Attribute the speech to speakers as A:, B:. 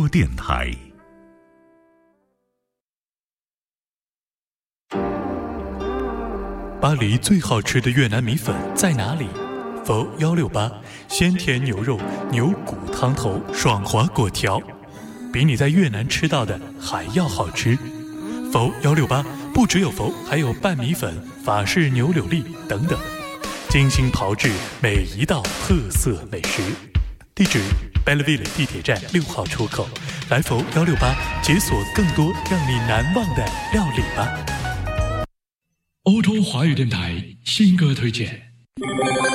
A: 播电台。
B: 巴黎最好吃的越南米粉在哪里？佛168，鲜甜牛肉、牛骨汤头、爽滑果条，比你在越南吃到的还要好吃。佛168不只有佛，还有拌米粉、法式牛柳粒等等，精心炮制每一道特色美食。地址：Belleville 地铁站6号出口。来佛168解锁更多让你难忘的料理吧。
C: 欧洲华语电台新歌推荐。